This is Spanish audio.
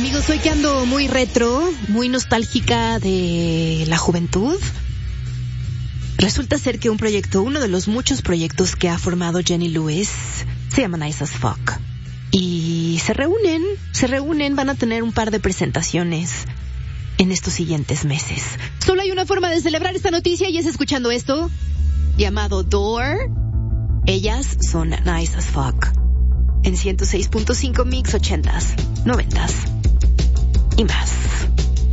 Amigos, hoy que ando muy retro, muy nostálgica de la juventud, resulta ser que uno de los muchos proyectos que ha formado Jenny Lewis, se llama Nice as Fuck. Y se reúnen, van a tener un par de presentaciones en estos siguientes meses. Solo hay una forma de celebrar esta noticia y es escuchando esto, llamado Door. Ellas son Nice as Fuck. En 106.5 Mix 80s, 90s y más.